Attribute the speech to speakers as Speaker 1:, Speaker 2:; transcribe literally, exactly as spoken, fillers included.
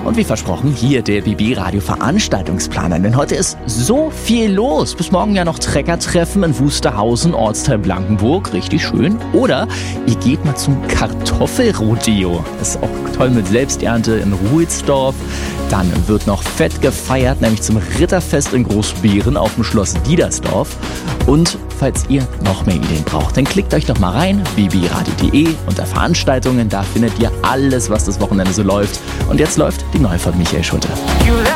Speaker 1: Und wie versprochen, hier der B B Radio Veranstaltungsplaner. Denn heute ist so viel los. Bis morgen ja noch Treckertreffen in Wusterhausen, Ortsteil Blankenburg. Richtig schön. Oder ihr geht mal zum Kartoffelrodeo. Das ist auch toll mit Selbsternte in Ruhitsdorf. Dann wird noch fett gefeiert, nämlich zum Ritterfest in Großbeeren auf dem Schloss Diedersdorf. Und falls ihr noch mehr Ideen braucht, dann klickt euch doch mal rein, b b radio punkt d e, unter Veranstaltungen. Da findet ihr alles, was das Wochenende so läuft. Und jetzt läuft die neue von Michael Schulte.